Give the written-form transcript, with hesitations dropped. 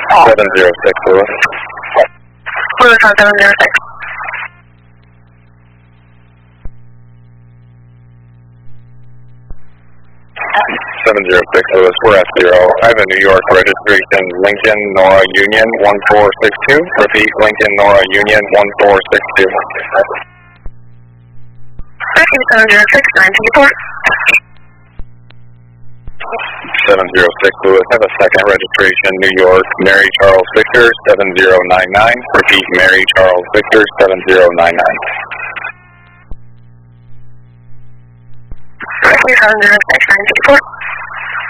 706 Lewis. Lewis on 706. 706 Lewis, we're at 0. I have a New York registration, Lincoln Nora Union 1462. Repeat, Lincoln Nora Union 1462. Thank you, 706, 9 report. 706 Lewis, I have a second registration, New York, Mary Charles Victor 7099. Repeat, Mary Charles Victor 7099. Thank you, 706, 9 report.